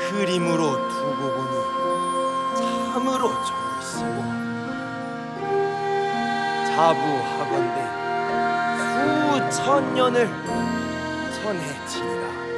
그림으로 두고 보니 참으로 좋으시고, 자부하건대 수천 년을 전해지리라.